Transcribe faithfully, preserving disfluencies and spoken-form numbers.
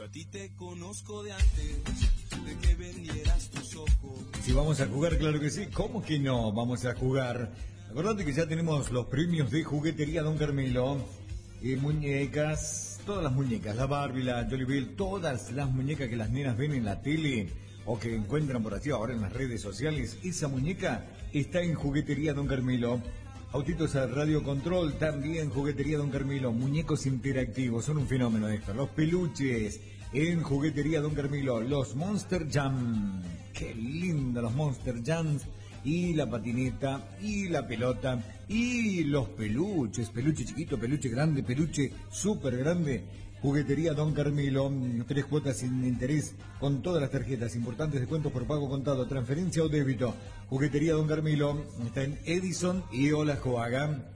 Yo a ti te conozco de antes de que vendieras tus ojos. Si vamos a jugar, claro que sí. ¿Cómo que no? Vamos a jugar. Acordate que ya tenemos los premios de Juguetería Don Carmelo. Eh, muñecas, todas las muñecas, la Barbie, la Jollibee, todas las muñecas que las nenas ven en la tele o que encuentran por así ahora en las redes sociales. Esa muñeca está en Juguetería Don Carmelo. Autitos a radio control, también Juguetería Don Carmelo. Muñecos interactivos, son un fenómeno esto. Los peluches en Juguetería Don Carmelo. Los Monster Jam, qué lindo los Monster Jams. Y la patineta, y la pelota, y los peluches. Peluche chiquito, peluche grande, peluche súper grande. Juguetería Don Carmelo, tres cuotas sin interés con todas las tarjetas, importantes descuentos por pago contado, transferencia o débito. Juguetería Don Carmelo está en Edison y Olajuaga.